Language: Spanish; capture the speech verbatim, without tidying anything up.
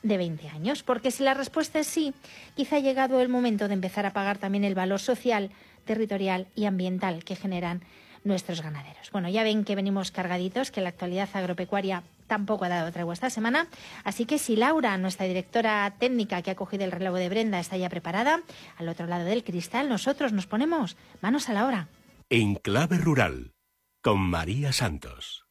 de veinte años. Porque si la respuesta es sí, quizá ha llegado el momento de empezar a pagar también el valor social, territorial y ambiental que generan nuestros ganaderos. Bueno, ya ven que venimos cargaditos, que la actualidad agropecuaria tampoco ha dado tregua esta semana. Así que si Laura, nuestra directora técnica que ha cogido el relevo de Brenda, está ya preparada, al otro lado del cristal, nosotros nos ponemos manos a la obra. En Clave Rural, con María Santos.